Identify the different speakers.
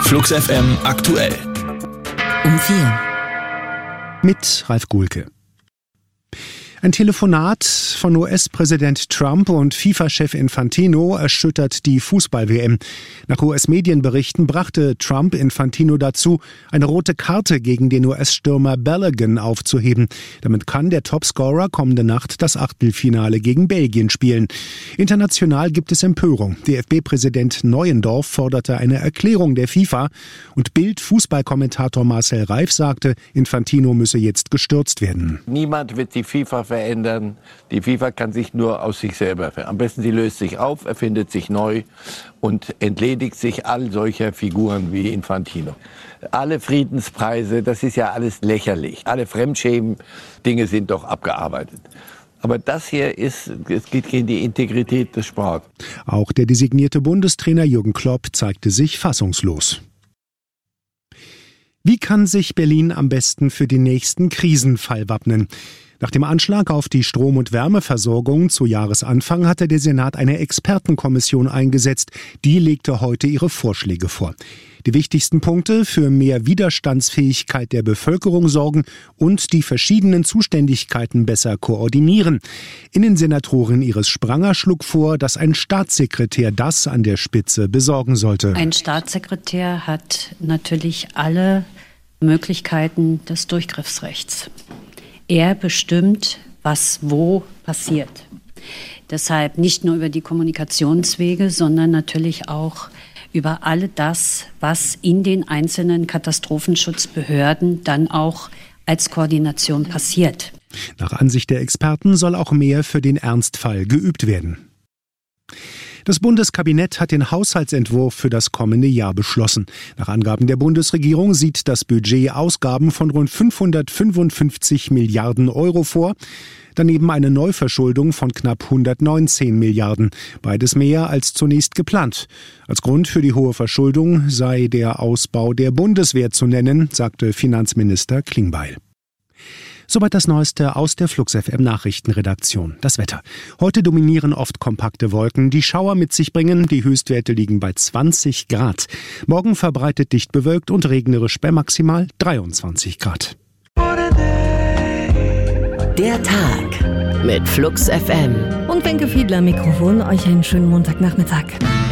Speaker 1: Flux FM aktuell.
Speaker 2: Um 4.
Speaker 3: Mit Ralf Guhlke. Ein Telefonat von US-Präsident Trump und FIFA-Chef Infantino erschüttert die Fußball-WM. Nach US-Medienberichten brachte Trump Infantino dazu, eine rote Karte gegen den US-Stürmer Balogun aufzuheben. Damit kann der Topscorer kommende Nacht das Achtelfinale gegen Belgien spielen. International gibt es Empörung. DFB-Präsident Neuendorf forderte eine Erklärung der FIFA und Bild-Fußballkommentator Marcel Reif sagte, Infantino müsse jetzt gestürzt werden.
Speaker 4: Niemand wird die FIFA verändern. Die FIFA kann sich nur aus sich selber verändern. Am besten, sie löst sich auf, erfindet sich neu und entledigt sich all solcher Figuren wie Infantino. Alle Friedenspreise, das ist ja alles lächerlich. Alle Fremdschämen-Dinge sind doch abgearbeitet. Aber das hier es geht gegen die Integrität des Sports.
Speaker 3: Auch der designierte Bundestrainer Jürgen Klopp zeigte sich fassungslos. Wie kann sich Berlin am besten für den nächsten Krisenfall wappnen? Nach dem Anschlag auf die Strom- und Wärmeversorgung zu Jahresanfang hatte der Senat eine Expertenkommission eingesetzt. Die legte heute ihre Vorschläge vor. Die wichtigsten Punkte: für mehr Widerstandsfähigkeit der Bevölkerung sorgen und die verschiedenen Zuständigkeiten besser koordinieren. Innensenatorin Iris Spranger schlug vor, dass ein Staatssekretär das an der Spitze besorgen sollte.
Speaker 5: Ein Staatssekretär hat natürlich alle Möglichkeiten des Durchgriffsrechts. Er bestimmt, was wo passiert. Deshalb nicht nur über die Kommunikationswege, sondern natürlich auch über all das, was in den einzelnen Katastrophenschutzbehörden dann auch als Koordination passiert.
Speaker 3: Nach Ansicht der Experten soll auch mehr für den Ernstfall geübt werden. Das Bundeskabinett hat den Haushaltsentwurf für das kommende Jahr beschlossen. Nach Angaben der Bundesregierung sieht das Budget Ausgaben von rund 555 Milliarden Euro vor. Daneben eine Neuverschuldung von knapp 119 Milliarden. Beides mehr als zunächst geplant. Als Grund für die hohe Verschuldung sei der Ausbau der Bundeswehr zu nennen, sagte Finanzminister Klingbeil. Soweit das Neueste aus der Flux FM Nachrichtenredaktion. Das Wetter. Heute dominieren oft kompakte Wolken, die Schauer mit sich bringen. Die Höchstwerte liegen bei 20 Grad. Morgen verbreitet dicht bewölkt und regnerisch bei maximal 23 Grad.
Speaker 2: Der Tag mit Flux FM.
Speaker 6: Und Wenke Fiedler Mikrofon. Euch einen schönen Montagnachmittag.